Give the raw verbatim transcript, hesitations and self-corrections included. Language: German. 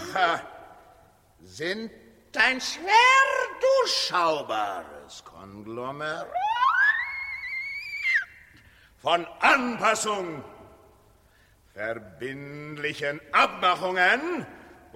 Bücher sind ein schwer durchschaubares Konglomerat von Anpassung, verbindlichen Abmachungen